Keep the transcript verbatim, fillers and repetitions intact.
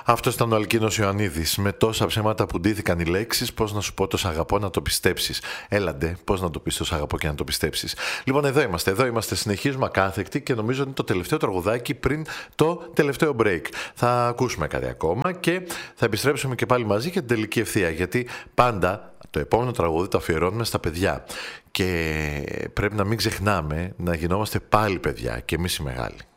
Αυτό ήταν ο Αλκίνος Ιωαννίδης. Με τόσα ψέματα που ντύθηκαν οι λέξεις, πώς να σου πω το σ' αγαπώ να το πιστέψεις. Έλαντε, πώς να το πεις το σ' αγαπώ και να το πιστέψεις. Λοιπόν, εδώ είμαστε, εδώ είμαστε. Συνεχίζουμε ακάθεκτοι και νομίζω ότι είναι το τελευταίο τραγουδάκι πριν το τελευταίο break. Θα ακούσουμε κάτι ακόμα και θα επιστρέψουμε και πάλι μαζί για την τελική ευθεία. Γιατί πάντα το επόμενο τραγούδι το αφιερώνουμε στα παιδιά. Και πρέπει να μην ξεχνάμε να γινόμαστε πάλι παιδιά και εμείς οι μεγάλοι.